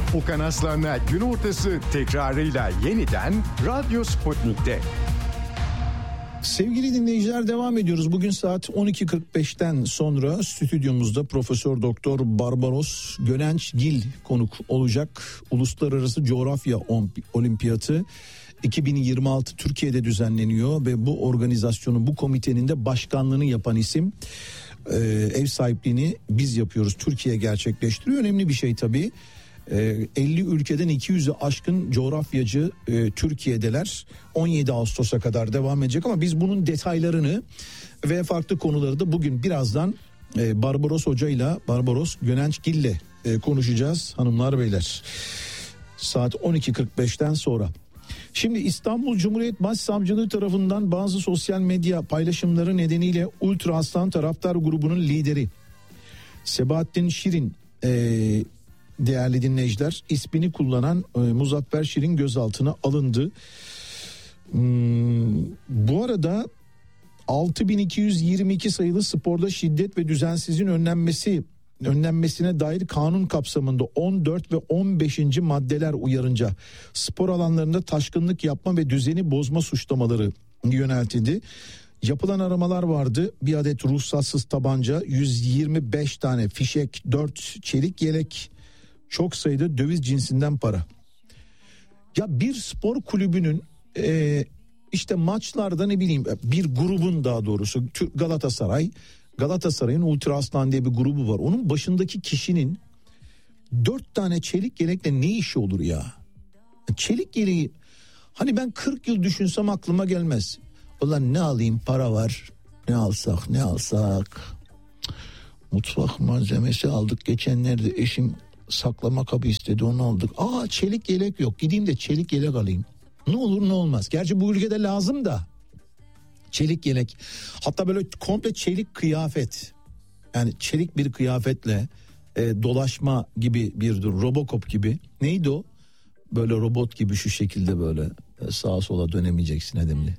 Okan Aslan'la gün ortası tekrarıyla yeniden Radyo Sputnik'te. Sevgili dinleyiciler, devam ediyoruz. Bugün saat 12.45'ten sonra stüdyomuzda Profesör Doktor Barbaros Gönençgil konuk olacak. Uluslararası Coğrafya Olimpiyatı 2026 Türkiye'de düzenleniyor ve bu organizasyonun, bu komitenin de başkanlığını yapan isim. Ev sahipliğini biz yapıyoruz. Türkiye gerçekleştiriyor. Önemli bir şey tabii. 50 ülkeden 200'ü aşkın coğrafyacı Türkiye'deler. 17 Ağustos'a kadar devam edecek ama biz bunun detaylarını ve farklı konuları da bugün birazdan Barbaros Hoca'yla, Barbaros Gönençgil'le konuşacağız hanımlar beyler. Saat 12.45'ten sonra. Şimdi İstanbul Cumhuriyet Başsavcılığı tarafından bazı sosyal medya paylaşımları nedeniyle Ultra Aslan taraftar grubunun lideri Sebahattin Şirin, değerli dinleyiciler, ismini kullanan Muzaffer Şirin gözaltına alındı. Bu arada 6222 sayılı sporda şiddet ve düzensizliğin önlenmesine dair kanun kapsamında 14 ve 15. maddeler uyarınca spor alanlarında taşkınlık yapma ve düzeni bozma suçlamaları yöneltildi. Yapılan aramalar vardı. Bir adet ruhsatsız tabanca, 125 tane fişek, 4 çelik yelek, çok sayıda döviz cinsinden para. Ya bir spor kulübünün işte maçlarda ne bileyim bir grubun, daha doğrusu Galatasaray'ın Ultra Aslan diye bir grubu var. Onun başındaki kişinin 4 tane çelik yelekle ne işi olur ya? Çelik yeleği hani ben 40 yıl düşünsem aklıma gelmez. Ulan ne alayım, para var, ne alsak. Mutfak malzemesi aldık geçenlerde, eşim saklama kabı istedi, onu aldık. Çelik yelek yok, gideyim de çelik yelek alayım. Ne olur ne olmaz. Gerçi bu ülkede lazım da çelik yelek, hatta böyle komple çelik kıyafet, yani çelik bir kıyafetle dolaşma gibi bir Robocop gibi, neydi o? Böyle robot gibi şu şekilde böyle sağa sola dönemeyeceksin edemli.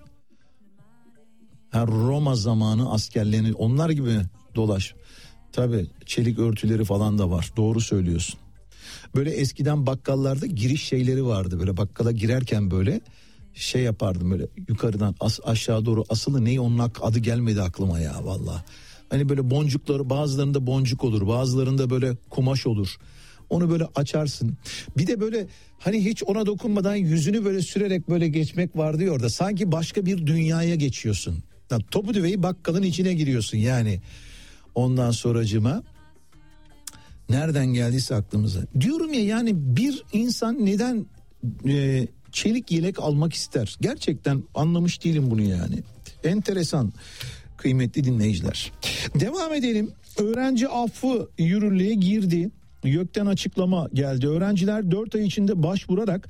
Roma zamanı askerlerini onlar gibi dolaş. Tabii çelik örtüleri falan da var, doğru söylüyorsun. Böyle eskiden bakkallarda giriş şeyleri vardı, böyle bakkala girerken böyle şey yapardım, böyle yukarıdan aşağı doğru asılı, neyi onun adı gelmedi aklıma ya vallahi. Hani böyle boncukları, bazılarında boncuk olur, bazılarında böyle kumaş olur. Onu böyle açarsın. Bir de böyle hani hiç ona dokunmadan yüzünü böyle sürerek böyle geçmek vardı ya orada. Sanki başka bir dünyaya geçiyorsun. Topu düveyi bakkalın içine giriyorsun yani. Ondan sonracıma nereden geldiyse aklımıza. Diyorum ya, yani bir insan neden çelik yelek almak ister? Gerçekten anlamış değilim bunu yani. Enteresan kıymetli dinleyiciler. Devam edelim. Öğrenci affı yürürlüğe girdi. YÖK'ten açıklama geldi. Öğrenciler 4 ay içinde başvurarak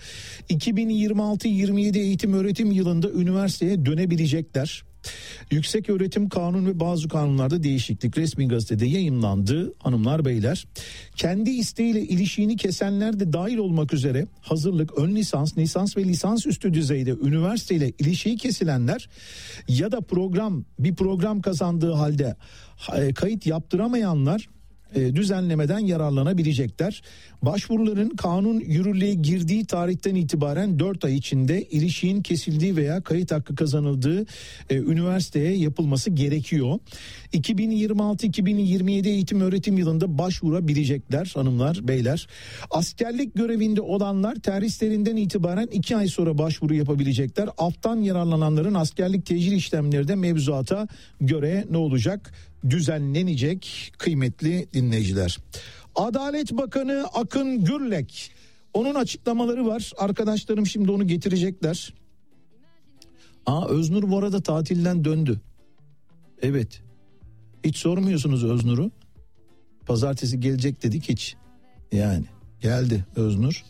2026-27 eğitim öğretim yılında üniversiteye dönebilecekler. Yükseköğretim Kanunu ve bazı kanunlarda değişiklik resmi gazetede yayımlandı hanımlar beyler. Kendi isteğiyle ilişiğini kesenler de dahil olmak üzere hazırlık, ön lisans, lisans ve lisansüstü düzeyde üniversiteyle ilişiği kesilenler ya da bir program kazandığı halde kayıt yaptıramayanlar düzenlemeden yararlanabilecekler. Başvuruların kanun yürürlüğe girdiği tarihten itibaren 4 ay içinde ilişiğin kesildiği veya kayıt hakkı kazanıldığı üniversiteye yapılması gerekiyor. 2026-2027 eğitim öğretim yılında başvurabilecekler hanımlar beyler. Askerlik görevinde olanlar terhislerinden itibaren 2 ay sonra başvuru yapabilecekler. Aftan yararlananların askerlik tecil işlemleri de mevzuata göre ne olacak? Düzenlenecek kıymetli dinleyiciler. Adalet Bakanı Akın Gürlek, onun açıklamaları var. Arkadaşlarım şimdi onu getirecekler. Öznur bu arada tatilden döndü. Evet. Hiç sormuyorsunuz Öznur'u. Pazartesi gelecek dedik hiç. Yani geldi Öznur.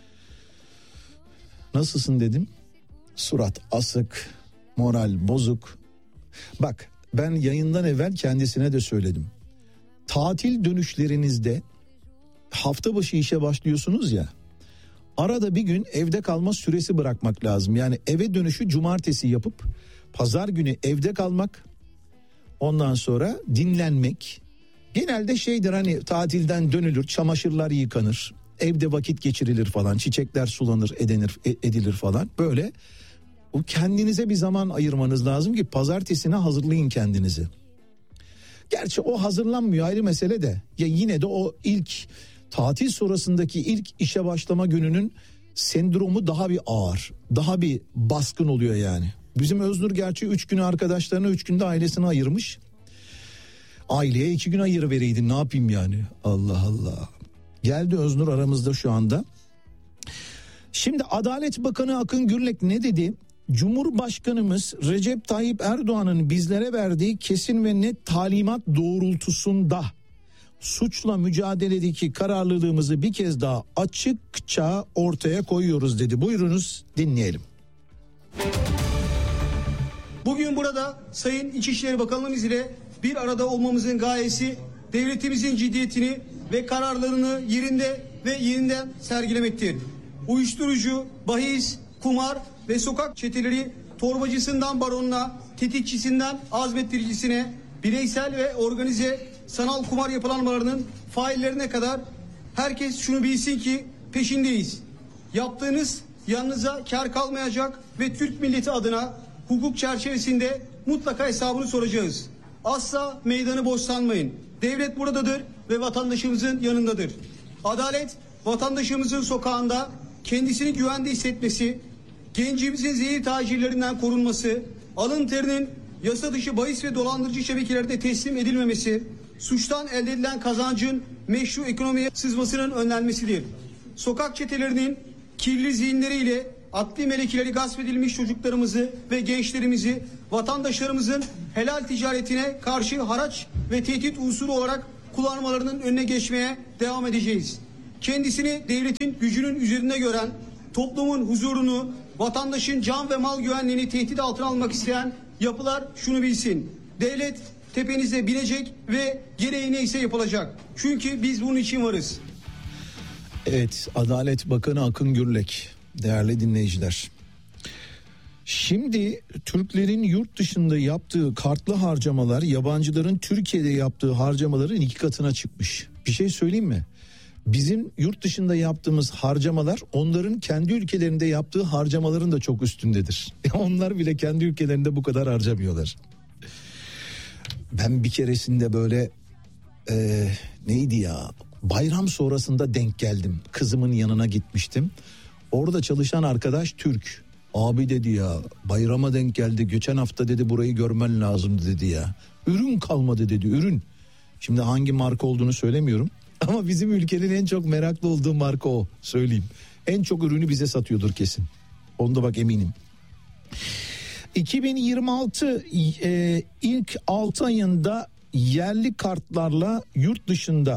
Nasılsın dedim. Surat asık, moral bozuk. Bak, ben yayından evvel kendisine de söyledim. Tatil dönüşlerinizde hafta başı işe başlıyorsunuz ya, arada bir gün evde kalma süresi bırakmak lazım. Yani eve dönüşü cumartesi yapıp pazar günü evde kalmak, ondan sonra dinlenmek. Genelde şeydir, hani tatilden dönülür, çamaşırlar yıkanır, evde vakit geçirilir falan, çiçekler sulanır, edilir falan. Böyle o kendinize bir zaman ayırmanız lazım ki pazartesine hazırlayın kendinizi. Gerçi o hazırlanmıyor, ayrı mesele de. Ya yine de o ilk tatil sonrasındaki ilk işe başlama gününün sendromu daha bir ağır, daha bir baskın oluyor yani. Bizim Öznur gerçi 3 günü arkadaşlarına, 3 günde ailesine ayırmış. Aileye 2 gün ayırıvereydim, ne yapayım yani, Allah Allah. Geldi Öznur aramızda şu anda. Şimdi Adalet Bakanı Akın Gürlek ne dedi? Cumhurbaşkanımız Recep Tayyip Erdoğan'ın bizlere verdiği kesin ve net talimat doğrultusunda suçla mücadeledeki kararlılığımızı bir kez daha açıkça ortaya koyuyoruz dedi. Buyurunuz dinleyelim. Bugün burada Sayın İçişleri Bakanımız ile bir arada olmamızın gayesi devletimizin ciddiyetini ve kararlarını yerinde ve yeniden sergilemektir. Uyuşturucu, bahis, kumar ve sokak çeteleri torbacısından baronuna, tetikçisinden azmettiricisine, bireysel ve organize sanal kumar yapılanmalarının faillerine kadar herkes şunu bilsin ki peşindeyiz. Yaptığınız yanınıza kar kalmayacak ve Türk milleti adına hukuk çerçevesinde mutlaka hesabını soracağız. Asla meydanı boş sanmayın. Devlet buradadır ve vatandaşımızın yanındadır. Adalet vatandaşımızın sokağında kendisini güvende hissetmesi, gencimizin zehir tacirlerinden korunması, alın terinin yasa dışı bahis ve dolandırıcı şebekelerde teslim edilmemesi, suçtan elde edilen kazancın meşru ekonomiye sızmasının önlenmesidir. Sokak çetelerinin kirli zihinleriyle akli melekeleri gasp edilmiş çocuklarımızı ve gençlerimizi vatandaşlarımızın helal ticaretine karşı haraç ve tehdit unsuru olarak kullanmalarının önüne geçmeye devam edeceğiz. Kendisini devletin gücünün üzerinde gören, toplumun huzurunu, vatandaşın can ve mal güvenliğini tehdit altına almak isteyen yapılar şunu bilsin: devlet tepenize binecek ve gereği neyse yapılacak. Çünkü biz bunun için varız. Evet, Adalet Bakanı Akın Gürlek, değerli dinleyiciler. Şimdi Türklerin yurt dışında yaptığı kartlı harcamalar yabancıların Türkiye'de yaptığı harcamaların 2 katına çıkmış. Bir şey söyleyeyim mi? Bizim yurt dışında yaptığımız harcamalar onların kendi ülkelerinde yaptığı harcamaların da çok üstündedir. Onlar bile kendi ülkelerinde bu kadar harcamıyorlar. Ben bir keresinde böyle neydi ya, bayram sonrasında denk geldim. Kızımın yanına gitmiştim. Orada çalışan arkadaş Türk. Abi dedi ya, bayrama denk geldi. Geçen hafta dedi burayı görmen lazım dedi ya. Ürün kalmadı dedi, ürün. Şimdi hangi marka olduğunu söylemiyorum. Ama bizim ülkenin en çok meraklı olduğu marka o, söyleyeyim. En çok ürünü bize satıyordur kesin. Onda bak eminim. 2026 ilk 6 ayında yerli kartlarla yurt dışında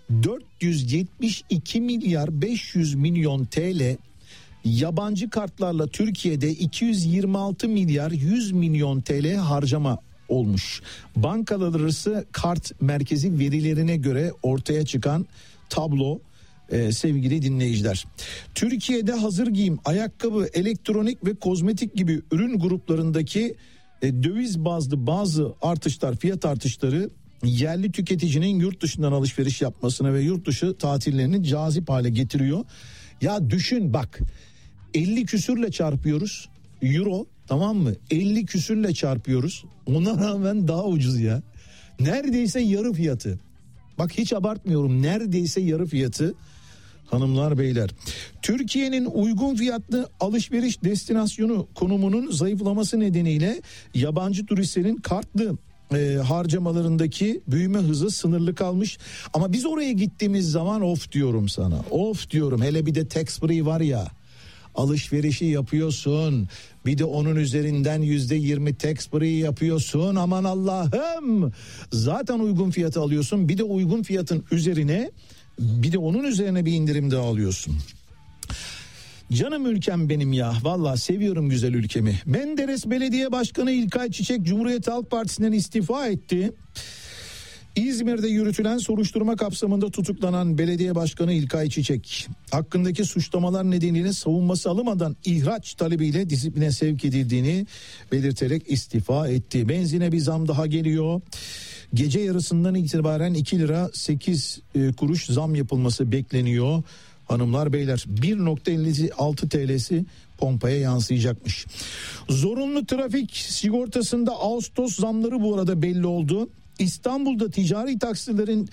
472 milyar 500 milyon TL, yabancı kartlarla Türkiye'de 226 milyar 100 milyon TL harcama olmuş. Bankalar arası kart merkezi verilerine göre ortaya çıkan tablo sevgili dinleyiciler. Türkiye'de hazır giyim, ayakkabı, elektronik ve kozmetik gibi ürün gruplarındaki döviz bazlı bazı artışlar, fiyat artışları yerli tüketicinin yurt dışından alışveriş yapmasına ve yurt dışı tatillerini cazip hale getiriyor. Ya düşün bak, 50 küsürle çarpıyoruz euro, tamam mı? 50 küsürle çarpıyoruz. Ona rağmen daha ucuz ya. Neredeyse yarı fiyatı. Bak hiç abartmıyorum, neredeyse yarı fiyatı hanımlar beyler. Türkiye'nin uygun fiyatlı alışveriş destinasyonu konumunun zayıflaması nedeniyle yabancı turistlerin kartlı harcamalarındaki büyüme hızı sınırlı kalmış. Ama biz oraya gittiğimiz zaman of diyorum sana. Of diyorum, hele bir de tax free var ya. Alışverişi yapıyorsun, bir de onun üzerinden %20 tax free yapıyorsun, aman Allah'ım, zaten uygun fiyatı alıyorsun, bir de uygun fiyatın üzerine, bir de onun üzerine bir indirim daha alıyorsun. Canım ülkem benim ya, vallahi seviyorum güzel ülkemi. Menderes Belediye Başkanı İlkay Çiçek Cumhuriyet Halk Partisi'nden istifa etti. İzmir'de yürütülen soruşturma kapsamında tutuklanan belediye başkanı İlkay Çiçek hakkındaki suçlamalar nedeniyle savunması alınmadan ihraç talebiyle disipline sevk edildiğini belirterek istifa etti. Benzine bir zam daha geliyor. Gece yarısından itibaren 2 lira 8 kuruş zam yapılması bekleniyor. hanımlar beyler. 1.56 TL'si pompaya yansıyacakmış. Zorunlu trafik sigortasında Ağustos zamları bu arada belli oldu. İstanbul'da ticari taksilerin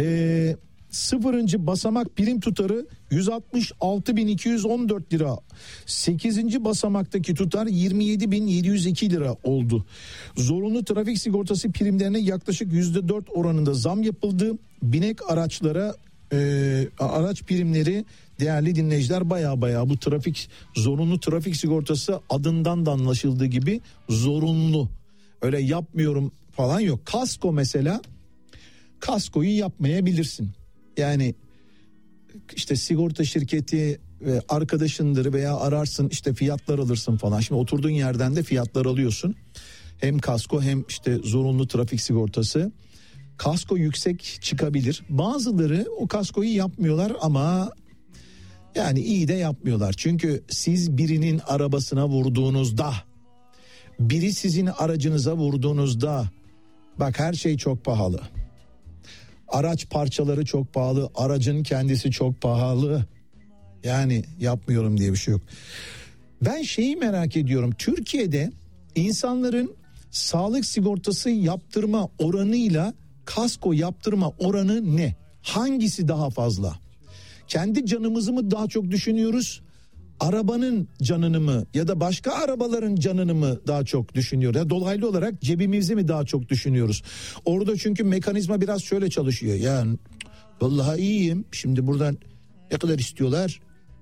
0. basamak prim tutarı 166.214 lira. 8. basamaktaki tutar 27.702 lira oldu. Zorunlu trafik sigortası primlerine yaklaşık %4 oranında zam yapıldı. Binek araçlara araç primleri değerli dinleyiciler baya bu zorunlu trafik sigortası adından da anlaşıldığı gibi zorunlu. Öyle yapmıyorum falan yok. Kasko mesela, kaskoyu yapmayabilirsin. Yani işte sigorta şirketi ve arkadaşındır veya ararsın işte fiyatlar alırsın falan. Şimdi oturduğun yerden de fiyatlar alıyorsun. Hem kasko hem işte zorunlu trafik sigortası. Kasko yüksek çıkabilir. Bazıları o kaskoyu yapmıyorlar ama yani iyi de yapmıyorlar. Çünkü siz birinin arabasına vurduğunuzda, biri sizin aracınıza vurduğunuzda, bak her şey çok pahalı. Araç parçaları çok pahalı, aracın kendisi çok pahalı. Yani yapmıyorum diye bir şey yok. Ben şeyi merak ediyorum. Türkiye'de insanların sağlık sigortası yaptırma oranıyla kasko yaptırma oranı ne? Hangisi daha fazla? Kendi canımızı mı daha çok düşünüyoruz? Arabanın canını mı ya da başka arabaların canını mı daha çok düşünüyoruz? Ya dolaylı olarak cebimizi mi daha çok düşünüyoruz? Orada çünkü mekanizma biraz şöyle çalışıyor. Yani vallahi iyiyim. Şimdi buradan ne kadar istiyorlar?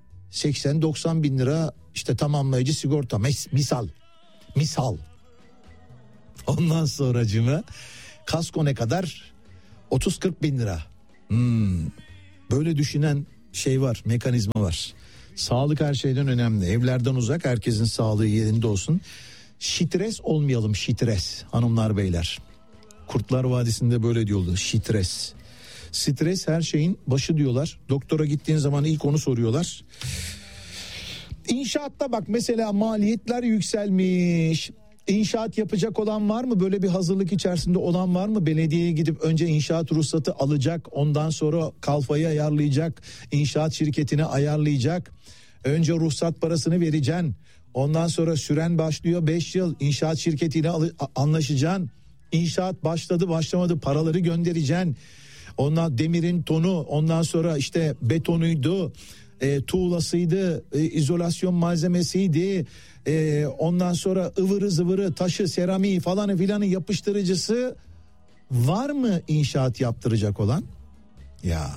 80-90 bin lira işte tamamlayıcı sigorta. Misal. Ondan sonracığıma kasko ne kadar? 30-40 bin lira. Böyle düşünen şey var, mekanizma var. Sağlık her şeyden önemli. Evlerden uzak, herkesin sağlığı yerinde olsun. Şitres olmayalım, şitres hanımlar beyler. Kurtlar Vadisi'nde böyle diyordu, şitres. Stres her şeyin başı diyorlar. Doktora gittiğin zaman ilk onu soruyorlar. İnşaatta bak mesela maliyetler yükselmiş. İnşaat yapacak olan var mı? Böyle bir hazırlık içerisinde olan var mı? Belediyeye gidip önce inşaat ruhsatı alacak. Ondan sonra kalfayı ayarlayacak. İnşaat şirketine ayarlayacak. Önce ruhsat parasını vereceksin. Ondan sonra süren başlıyor 5 yıl. İnşaat şirketiyle anlaşacaksın. İnşaat başlamadı paraları göndereceksin. Ondan demirin tonu, ondan sonra işte betonuydu, tuğlasıydı, izolasyon malzemesiydi. Ondan türü ıvırı zıvırı taşı seramiği falanı filanı yapıştırıcısı var mı inşaat yaptıracak olan? Ya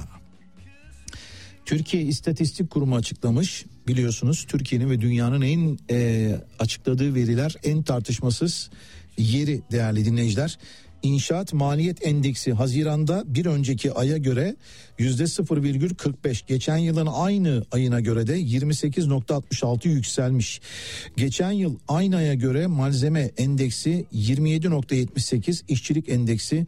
Türkiye İstatistik Kurumu açıklamış, biliyorsunuz Türkiye'nin ve dünyanın en açıkladığı veriler en tartışmasız yeri değerli dinleyiciler. İnşaat maliyet endeksi Haziran'da bir önceki aya göre %0,45, geçen yılın aynı ayına göre de 28,66 yükselmiş. Geçen yıl aynı aya göre malzeme endeksi 27,78, işçilik endeksi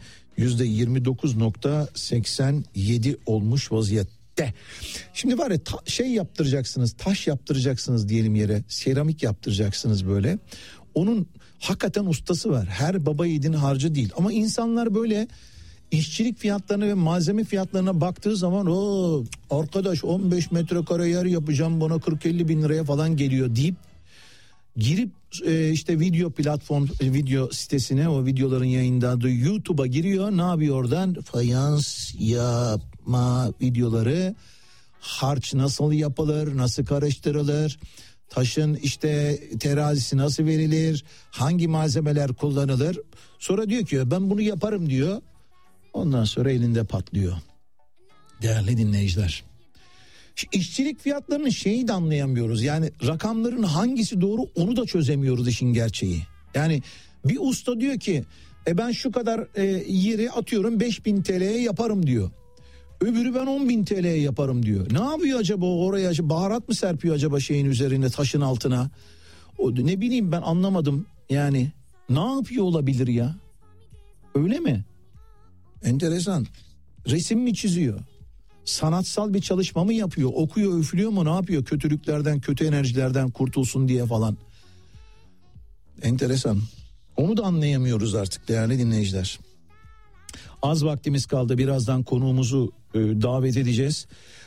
%29,87 olmuş vaziyette. Şimdi var ya yaptıracaksınız, taş yaptıracaksınız diyelim yere, seramik yaptıracaksınız böyle. Onun hakikaten ustası var. Her baba yiğidin harcı değil. Ama insanlar böyle işçilik fiyatlarına ve malzeme fiyatlarına baktığı zaman o arkadaş 15 metrekare yer yapacağım bana 40-50 bin liraya falan geliyor deyip girip işte video sitesine, o videoların yayınlandığı YouTube'a giriyor. Ne yapıyor oradan? Fayans yapma videoları, harç nasıl yapılır, nasıl karıştırılır, taşın işte terazisi nasıl verilir, hangi malzemeler kullanılır. Sonra diyor ki ben bunu yaparım diyor. Ondan sonra elinde patlıyor. Değerli dinleyiciler. İşçilik fiyatlarının şeyi de anlayamıyoruz. Yani rakamların hangisi doğru onu da çözemiyoruz işin gerçeği. Yani bir usta diyor ki ben şu kadar yeri atıyorum 5.000 TL'ye yaparım diyor. Öbürü ben 10.000 TL'ye yaparım diyor. Ne yapıyor acaba oraya? Baharat mı serpiyor acaba şeyin üzerine, taşın altına? Ne bileyim ben, anlamadım. Yani ne yapıyor olabilir ya? Öyle mi? Enteresan. Resim mi çiziyor? Sanatsal bir çalışma mı yapıyor? Okuyor, üflüyor mu, ne yapıyor? Kötülüklerden, kötü enerjilerden kurtulsun diye falan. Enteresan. Onu da anlayamıyoruz artık değerli dinleyiciler. Az vaktimiz kaldı. Birazdan konuğumuzu davet edeceğiz.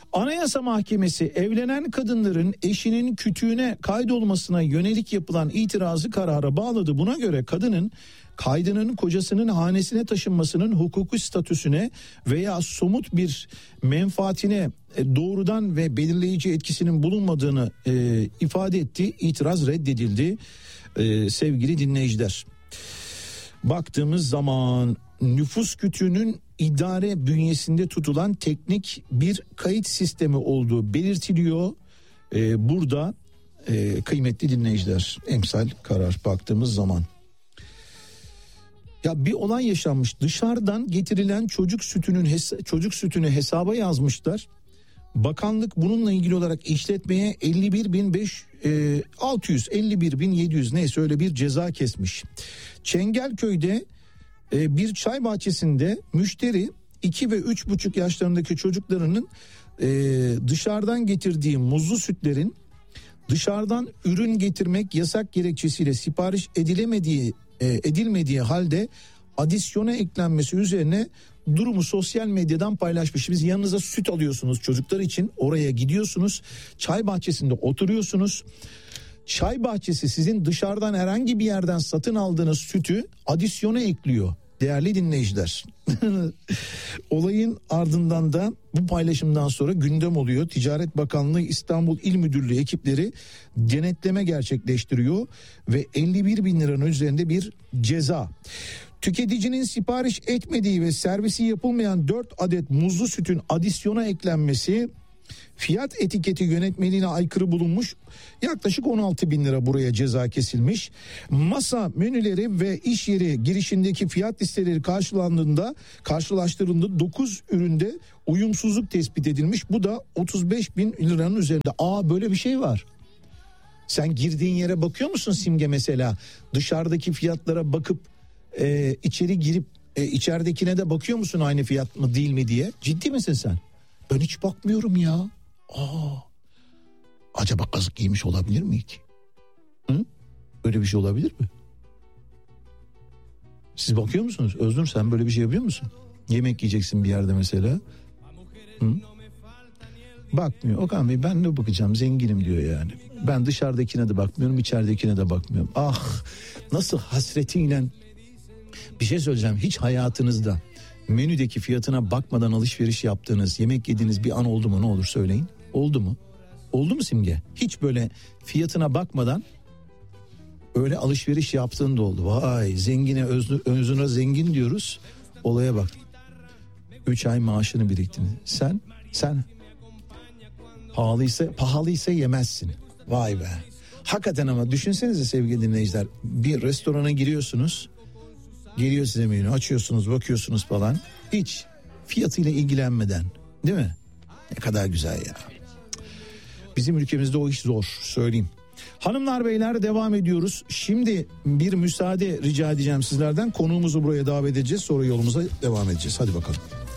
Anayasa Mahkemesi evlenen kadınların eşinin kütüğüne kaydolmasına yönelik yapılan itirazı karara bağladı. Buna göre kadının kaydının kocasının hanesine taşınmasının hukuki statüsüne veya somut bir menfaatine doğrudan ve belirleyici etkisinin bulunmadığını ifade etti. İtiraz reddedildi sevgili dinleyiciler. Baktığımız zaman nüfus kütüğünün idare bünyesinde tutulan teknik bir kayıt sistemi olduğu belirtiliyor. Burada kıymetli dinleyiciler, emsal karar baktığımız zaman. Ya bir olay yaşanmış. Dışarıdan getirilen çocuk sütünü hesaba yazmışlar. Bakanlık bununla ilgili olarak işletmeye 51.700 neyse öyle bir ceza kesmiş. Çengelköy'de bir çay bahçesinde müşteri 2 ve 3,5 yaşlarındaki çocuklarının dışarıdan getirdiği muzlu sütlerin dışarıdan ürün getirmek yasak gerekçesiyle sipariş edilmediği halde adisyona eklenmesi üzerine durumu sosyal medyadan paylaşmış. Biz yanınıza süt alıyorsunuz çocuklar için, oraya gidiyorsunuz, çay bahçesinde oturuyorsunuz. Çay bahçesi sizin dışarıdan herhangi bir yerden satın aldığınız sütü adisyona ekliyor değerli dinleyiciler. Olayın ardından da bu paylaşımdan sonra gündem oluyor. Ticaret Bakanlığı İstanbul İl Müdürlüğü ekipleri denetleme gerçekleştiriyor ve 51 bin liranın üzerinde bir ceza. Tüketicinin sipariş etmediği ve servisi yapılmayan 4 adet muzlu sütün adisyona eklenmesi fiyat etiketi yönetmeliğine aykırı bulunmuş. Yaklaşık 16 bin lira buraya ceza kesilmiş. Masa menüleri ve iş yeri girişindeki fiyat listeleri karşılaştırıldığında 9 üründe uyumsuzluk tespit edilmiş. Bu da 35 bin liranın üzerinde. Böyle bir şey var. Sen girdiğin yere bakıyor musun Simge mesela? Dışarıdaki fiyatlara bakıp içeri girip içeridekine de bakıyor musun aynı fiyat mı değil mi diye? Ciddi misin sen? Ben hiç bakmıyorum ya. Acaba kazık giymiş olabilir mi ki? Hı? Öyle bir şey olabilir mi? Siz bakıyor musunuz? Öznur, sen böyle bir şey yapıyor musun? Yemek yiyeceksin bir yerde mesela. Hı? Bakmıyor. Okan Bey, ben ne bakacağım, zenginim diyor yani. Ben dışarıdakine de bakmıyorum, içeridekine de bakmıyorum. Nasıl hasretiyle. Bir şey söyleyeceğim, hiç hayatınızda menüdeki fiyatına bakmadan alışveriş yaptığınız, yemek yediğiniz bir an oldu mu? Ne olur söyleyin. Oldu mu? Oldu mu Simge? Hiç böyle fiyatına bakmadan öyle alışveriş yaptığın da oldu. Vay, zengine özüne zengin diyoruz. Olaya bak. 3 ay maaşını biriktirdin. Sen pahalıysa yemezsin. Vay be. Hakikaten ama düşünsenize sevgili dinleyiciler. Bir restorana giriyorsunuz. Geliyor size menü, açıyorsunuz, bakıyorsunuz falan. Hiç fiyatıyla ilgilenmeden, değil mi? Ne kadar güzel ya. Bizim ülkemizde o iş zor, söyleyeyim. Hanımlar beyler, devam ediyoruz. Şimdi bir müsaade rica edeceğim sizlerden. Konuğumuzu buraya davet edeceğiz. Sonra yolumuza devam edeceğiz. Hadi bakalım.